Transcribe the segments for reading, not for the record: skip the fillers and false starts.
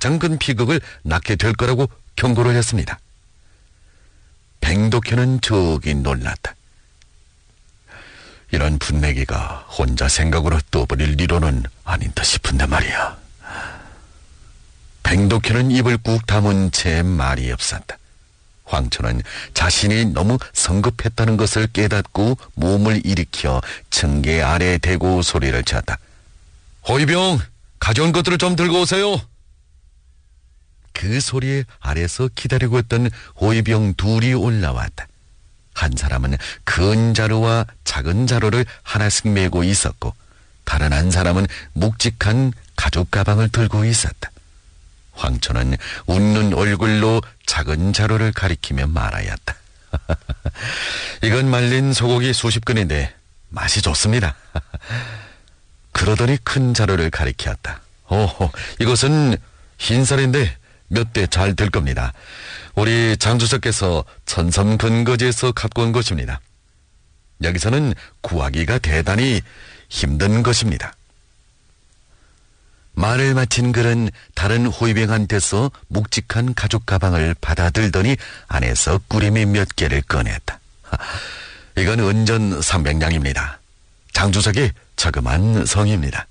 가장 큰 비극을 낳게 될 거라고 경고를 했습니다. 뱅덕회는 저기 놀랐다. 이런 분내기가 혼자 생각으로 떠버릴 일로는 아닌 듯 싶은데 말이야. 뱅덕회는 입을 꾹 다문 채 말이 없었다. 황초는 자신이 너무 성급했다는 것을 깨닫고 몸을 일으켜 층계 아래에 대고 소리를 쳤다. 호위병, 가져온 것들을 좀 들고 오세요. 그 소리에 아래서 기다리고 있던 호위병 둘이 올라왔다. 한 사람은 큰 자루와 작은 자루를 하나씩 메고 있었고, 다른 한 사람은 묵직한 가죽 가방을 들고 있었다. 황초는 웃는 얼굴로 작은 자루를 가리키며 말하였다. 이건 말린 소고기 수십 근인데 맛이 좋습니다. 그러더니 큰 자루를 가리켰다. 이것은 흰쌀인데 몇 대 잘 될 겁니다. 우리 장주석께서 천섬 근거지에서 갖고 온 것입니다. 여기서는 구하기가 대단히 힘든 것입니다. 말을 마친 그는 다른 호위병한테서 묵직한 가죽 가방을 받아들더니 안에서 꾸리미 몇 개를 꺼냈다. 이건 은전 300냥입니다. 장주석의 자그마한 성입니다.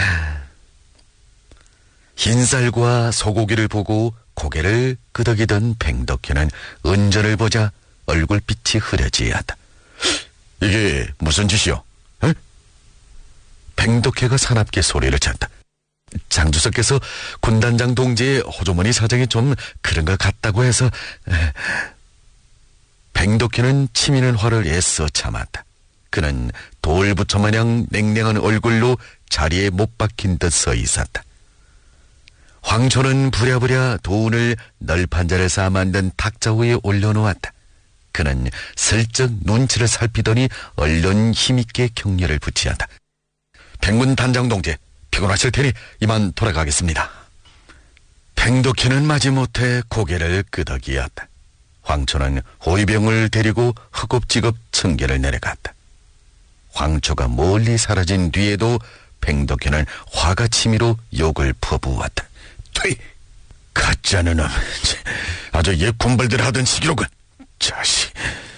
흰쌀과 소고기를 보고 고개를 끄덕이던 뱅덕회는 은전을 보자 얼굴빛이 흐려지었다. 이게 무슨 짓이요? 에? 뱅덕회가 사납게 소리를 쳤다. 장주석께서 군단장 동지의 호주머니 사정이 좀 그런 것 같다고 해서. 뱅덕회는 치미는 화를 애써 참았다. 그는 돌부처 마냥 냉랭한 얼굴로 자리에 못 박힌 듯 서 있었다. 황초는 부랴부랴 돈을 널판자를 쌓아 만든 탁자 위에 올려놓았다. 그는 슬쩍 눈치를 살피더니 얼른 힘있게 격려를 붙이었다. 백문 단장 동지, 피곤하실 테니 이만 돌아가겠습니다. 뱅덕회는 마지못해 고개를 끄덕이었다. 황초는 호위병을 데리고 허겁지겁 층계를 내려갔다. 황초가 멀리 사라진 뒤에도 뱅덕회는 화가 치미로 욕을 퍼부었다. 퇴! 가짜는 놈, 아주 옛 군벌들 하던 시기로군. 자식.